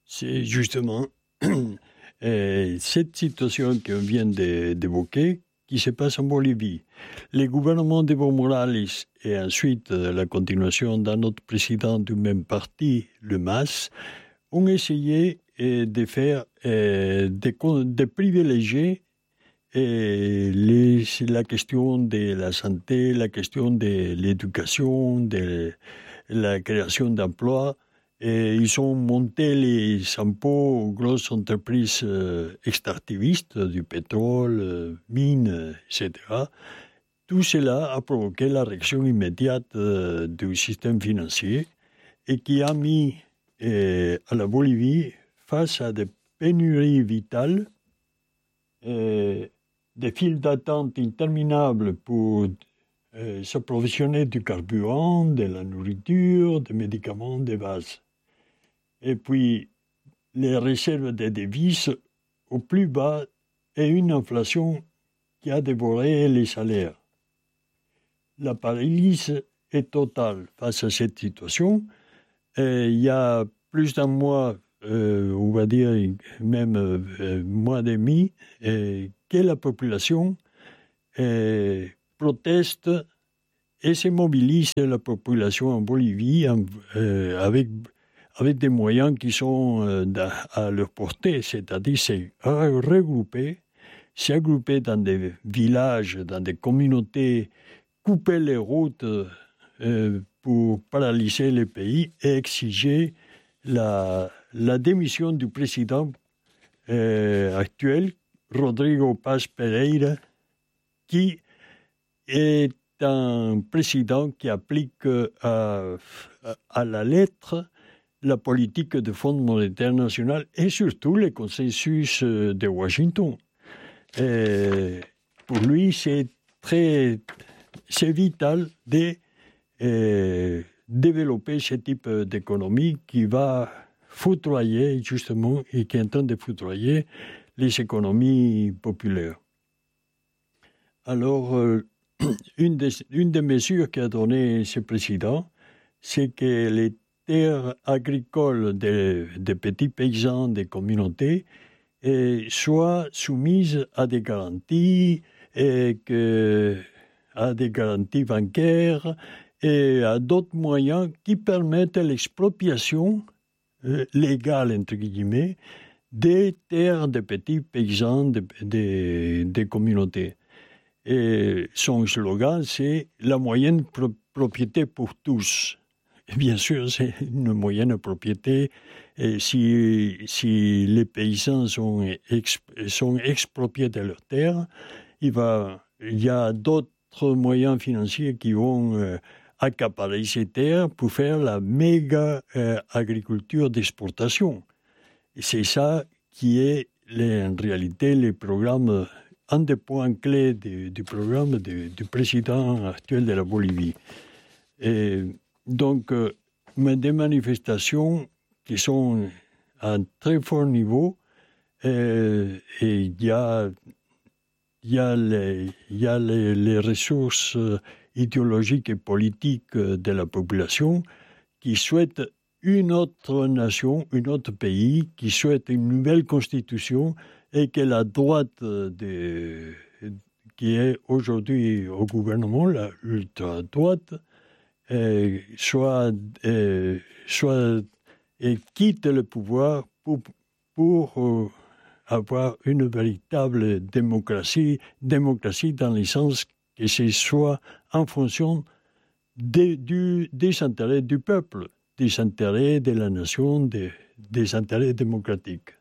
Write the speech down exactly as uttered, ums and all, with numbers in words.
C'est justement euh, cette situation qu'on vient de, d'évoquer qui se passe en Bolivie. Les gouvernements d'Evo Morales et ensuite la continuation d'un autre président du même parti, le M A S, ont essayé euh, de faire, euh, de, de privilégier euh, les, la question de la santé, la question de l'éducation, de la création d'emplois. Et ils ont monté les impôts aux grosses entreprises euh, extractivistes du pétrole, euh, mines, et cetera. Tout cela a provoqué la réaction immédiate euh, du système financier et qui a mis euh, à la Bolivie face à des pénuries vitales, euh, des files d'attente interminables pour euh, s'approvisionner du carburant, de la nourriture, des médicaments de base. Et puis, les réserves de devises au plus bas et une inflation qui a dévoré les salaires. La paralysie est totale face à cette situation. Et il y a plus d'un mois, euh, on va dire même euh, mois et demi, euh, que la population euh, proteste et se mobilise la population en Bolivie euh, avec avec des moyens qui sont euh, à leur portée, c'est-à-dire c'est regrouper, s'agrouper dans des villages, dans des communautés, couper les routes euh, pour paralyser le pays et exiger la, la démission du président euh, actuel, Rodrigo Paz Pereira, qui est un président qui applique à, à la lettre la politique de Fonds monétaire national et surtout le consensus de Washington. Et pour lui, c'est très, c'est vital de euh, développer ce type d'économie qui va foudroyer justement et qui est en train de foudroyer les économies populaires. Alors, euh, une, des, une des mesures qu'a donné ce président, c'est que les terres agricoles des, des petits paysans des communautés et soient soumises à des garanties, et que, à des garanties bancaires et à d'autres moyens qui permettent l'expropriation euh, légale, entre guillemets, des terres des petits paysans des de, de communautés. Et son slogan, c'est « la moyenne pro- propriété pour tous ». Et bien sûr, c'est une moyenne propriété. Et si, si les paysans sont, ex, sont expropriés de leurs terres, il, va, il y a d'autres moyens financiers qui vont euh, accaparer ces terres pour faire la méga euh, agriculture d'exportation. Et c'est ça qui est les, en réalité le programme, un des points clés du, du programme de, du président actuel de la Bolivie. Et donc, euh, des manifestations qui sont à un très fort niveau, euh, et il y a, y a, les, y a les, les ressources idéologiques et politiques de la population qui souhaitent une autre nation, un autre pays, qui souhaitent une nouvelle constitution et que la droite de, qui est aujourd'hui au gouvernement, la ultra-droite, Euh, soit, euh, soit et quitte le pouvoir pour, pour euh, avoir une véritable démocratie, démocratie dans le sens que ce soit en fonction de, du, des intérêts du peuple, des intérêts de la nation, de, des intérêts démocratiques.